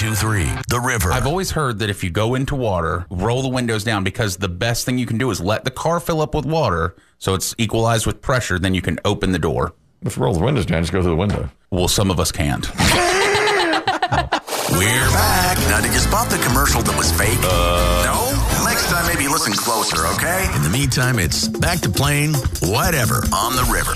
92.3 The River. I've always heard that if you go into water, roll the windows down, because the best thing you can do is let the car fill up with water so it's equalized with pressure. Then you can open the door. If you roll the windows down, just go through the window. Well, some of us can't. We're back. Now, did you spot the commercial that was fake? No? Next time, maybe listen closer, okay? In the meantime, it's back to playing whatever on the river.